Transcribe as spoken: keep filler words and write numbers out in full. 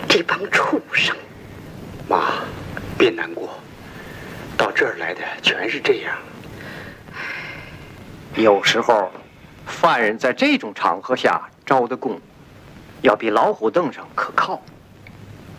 这帮畜生！ 妈，别难过，到这儿来的全是这样。 有时候，犯人在这种场合下招的供，要比老虎凳上可靠。